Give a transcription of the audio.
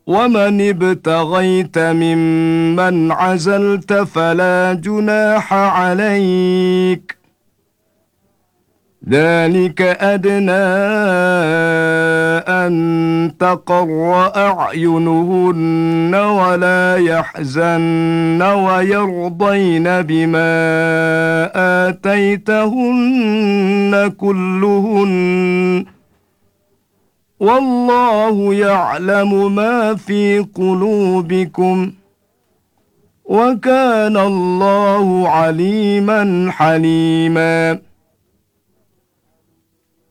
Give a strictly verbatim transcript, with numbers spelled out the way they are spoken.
ومن ابتغيت ممن عزلت فلا جناح عليك، ذلك أدنى أن تقر أعينهن ولا يحزن ويرضين بما آتيتهن كلهن، والله يعلم ما في قلوبكم، وكان الله عليما حليما.